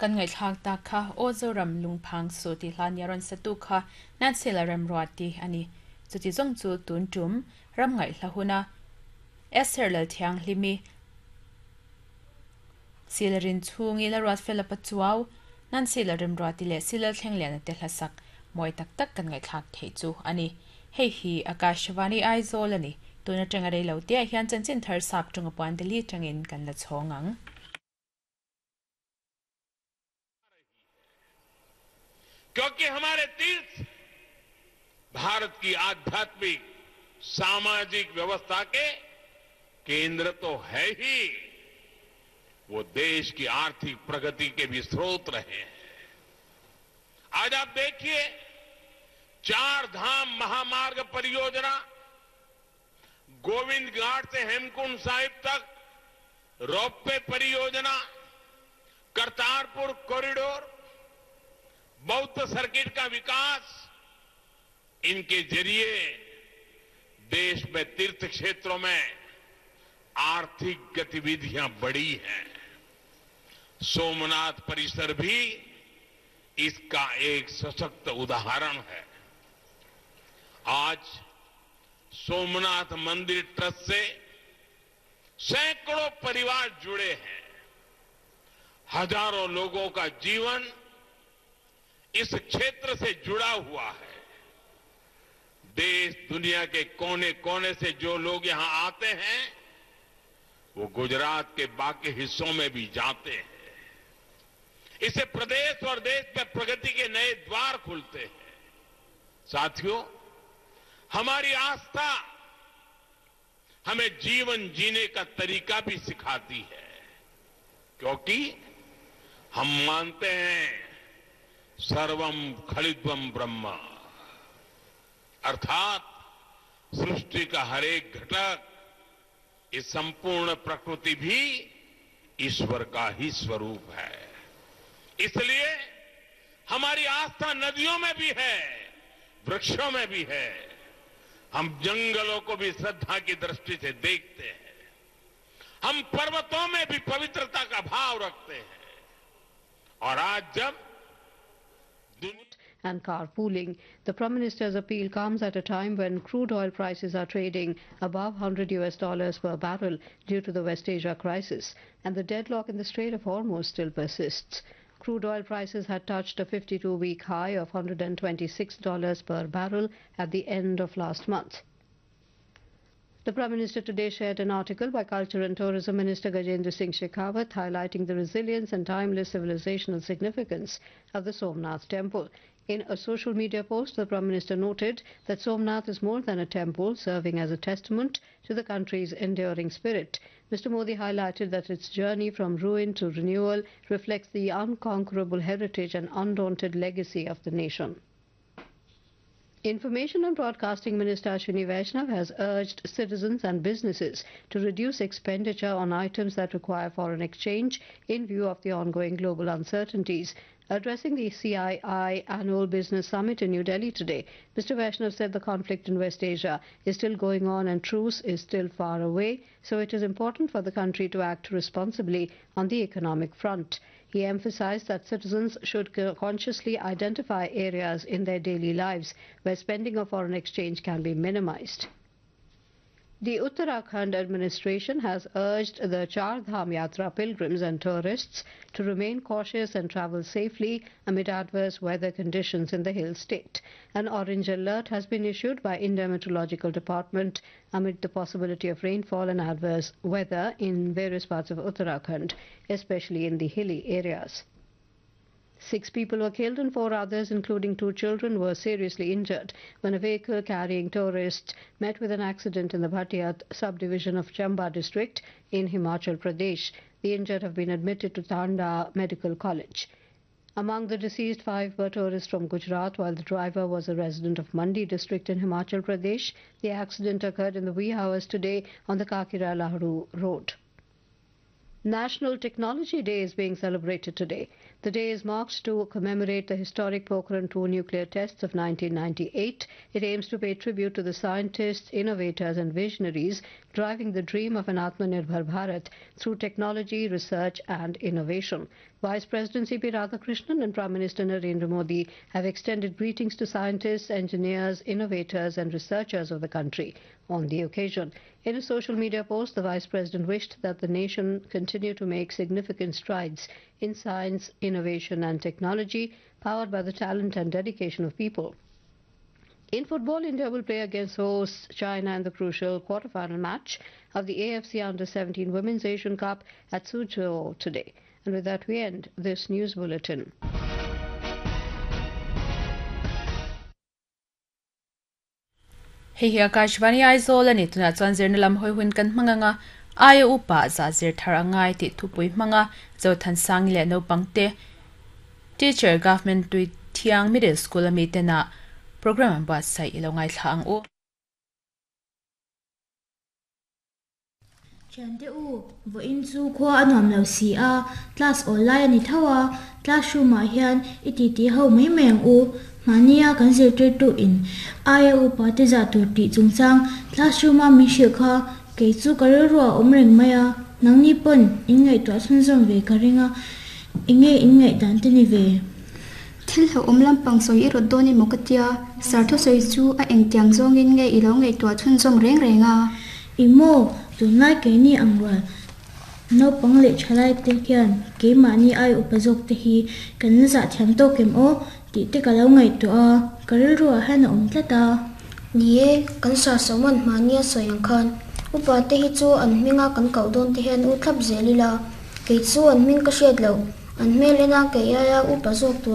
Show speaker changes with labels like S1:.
S1: kan ngai thak ta kha ozoram lungphang so ti hlan yaron satu kha nan selaram rati ani chuti zong chu tun tum ram ngai hlahuna eserlal thiang limi silarin chungi la rat fela pachuaw nan silarim rati le silal thlenglen te hlasak moi tak tak kan ngai thak thei chu ani hei hi akashwani aizol ani tuna tengare lo te hian chanchin thar sak tung pan deli tangin kan la chongang
S2: क्योंकि हमारे तीर्थ भारत की आध्यात्मिक सामाजिक व्यवस्था के केंद्र तो है ही, वो देश की आर्थिक प्रगति के भी स्रोत रहे हैं। आज आप देखिए, 4 धाम महामार्ग परियोजना, गोविंद घाट से हेमकुंड साहिब तक रोपवे परियोजना, करतारपुर कॉरिडोर, बौद्ध सर्किट का विकास, इनके जरिए देश में तीर्थ क्षेत्रों में आर्थिक गतिविधियां बढ़ी हैं। सोमनाथ परिसर भी इसका एक सशक्त उदाहरण है। आज सोमनाथ मंदिर ट्रस्ट से सैकड़ों परिवार जुड़े हैं। हजारों लोगों का जीवन इस क्षेत्र से जुड़ा हुआ है। देश दुनिया के कोने कोने से जो लोग यहां आते हैं, वो गुजरात के बाकी हिस्सों में भी जाते हैं। इससे प्रदेश और देश में प्रगति के नए द्वार खुलते हैं। साथियों, हमारी आस्था हमें जीवन जीने का तरीका भी सिखाती है, क्योंकि हम मानते हैं सर्वम खलिद्वम ब्रह्म, अर्थात सृष्टि का हर एक घटक, इस संपूर्ण प्रकृति भी ईश्वर का ही स्वरूप है। इसलिए हमारी आस्था नदियों में भी है, वृक्षों में भी है। हम जंगलों को भी श्रद्धा की दृष्टि से देखते हैं। हम पर्वतों में भी पवित्रता का भाव रखते हैं। और आज जब
S3: and carpooling. The Prime Minister's appeal comes at a time when crude oil prices are trading above $100 per barrel due to the West Asia crisis, and the deadlock in the Strait of Hormuz still persists. Crude oil prices had touched a 52-week high of $126 per barrel at the end of last month. The Prime Minister today shared an article by Culture and Tourism Minister Gajendra Singh Shekhawat highlighting the resilience and timeless civilizational significance of the Somnath Temple. In a social media post, the Prime Minister noted that Somnath is more than a temple, serving as a testament to the country's enduring spirit. Mr. Modi highlighted that its journey from ruin to renewal reflects the unconquerable heritage and undaunted legacy of the nation. Information and Broadcasting Minister Ashwini Vaishnav has urged citizens and businesses to reduce expenditure on items that require foreign exchange in view of the ongoing global uncertainties. Addressing the CII Annual Business Summit in New Delhi today, Mr. Vaishnav said the conflict in West Asia is still going on and truce is still far away, so it is important for the country to act responsibly on the economic front. He emphasized that citizens should consciously identify areas in their daily lives where spending of foreign exchange can be minimized. The Uttarakhand administration has urged the Char Dham Yatra pilgrims and tourists to remain cautious and travel safely amid adverse weather conditions in the hill state. An orange alert has been issued by India Meteorological Department amid the possibility of rainfall and adverse weather in various parts of Uttarakhand, especially in the hilly areas. 6 people were killed and 4 others, including 2 children, were seriously injured when a vehicle carrying tourists met with an accident in the Bhatiyat subdivision of Chamba district in Himachal Pradesh. The injured have been admitted to Tanda Medical College. Among the deceased, 5 were tourists from Gujarat, while the driver was a resident of Mandi district in Himachal Pradesh. The accident occurred in the wee hours today on the Kakira-Lahru road. National Technology Day is being celebrated today. The day is marked to commemorate the historic Pokhran II nuclear tests of 1998. It aims to pay tribute to the scientists, innovators and visionaries driving the dream of an Atmanirbhar Bharat through technology, research and innovation. Vice President C.P. Radhakrishnan and Prime Minister Narendra Modi have extended greetings to scientists, engineers, innovators and researchers of the country on the occasion. In a social media post, the Vice President wished that the nation continue to make significant strides in science, innovation and technology, powered by the talent and dedication of people. In football, India will play against hosts China in the crucial quarter-final match of the AFC Under-17 Women's Asian Cup at Suzhou today. And with that, we end this news bulletin.
S1: Hei Akashvani Aizol ani tuna chanzir nalam hoi hun kan manganga aya upa zazir tharangai ti thupui manga zo than sang le no pangte teacher government tui thiang middle school amitena program ba sai ilongai thang u
S4: chante u vo in chu kho anom lo si a class online ni thawa classroom ma hian ititi ho mai meng u mania kan se tu in aya u pa te za tu ti chungchang classroom ma mi she kha ke chu kar ro omreng maya nang ni pon ingai to sunjong ve karinga ingai dan te ni ve
S5: thil ho omlam pang soi ro doni mokatia sartho soi chu a engtyang zong in nge ilo nge to chun som reng renga
S4: imo tunai ke ni angwa no pangle chalai te kyan ke mani ai upazok te hi kan za thyam to kem o ti te kalo ngai to a karil ro han om tlata
S5: nie kan sa somon mania soyang khan upa te hi chu an minga kan kau don te hen u thlap zelila ke chu an ming ka shet lo an melena ke ya upazok